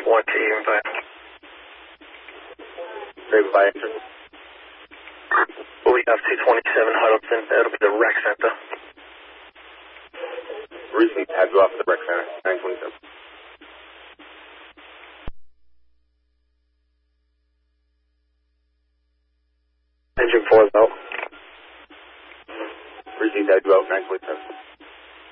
1 to even by. Great by engine. We have 227 Huddleston. That'll be the rec center. Recently had you off the rec center, 927. Engine 4 is out. Recently had you out, 927.